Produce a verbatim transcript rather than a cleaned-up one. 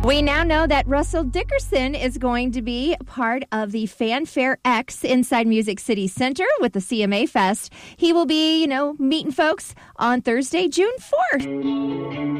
We now know that Russell Dickerson is going to be part of the Fanfare X inside Music City Center with the C M A Fest. He will be, you know, meeting folks on Thursday, June fourth.